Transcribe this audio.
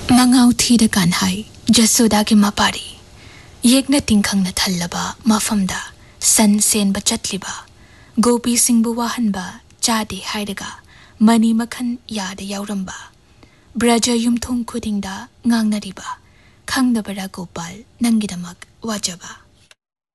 मंगाउ थीद कान high Jasoda की मपारी येगना तिंखंगना थल्लबा मफमदा सन सेनबा चटलिबा गोपी सिंहबु वाहनबा चादे हाइरगा money मखन याद यावरंबा Braj युमथोंग खुदिंगदा ngangnariba khangdabara gopal nangidamag wajaba